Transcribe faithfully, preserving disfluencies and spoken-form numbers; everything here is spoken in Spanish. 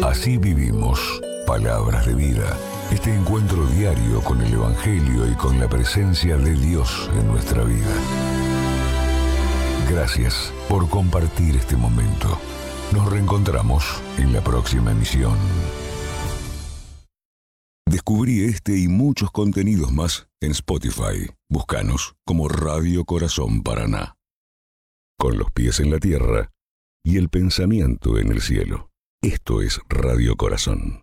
Así vivimos. Palabras de vida. Este encuentro diario con el Evangelio y con la presencia de Dios en nuestra vida. Gracias por compartir este momento. Nos reencontramos en la próxima emisión. Descubrí este y muchos contenidos más en Spotify. Búscanos como Radio Corazón Paraná. Con los pies en la tierra y el pensamiento en el cielo. Esto es Radio Corazón.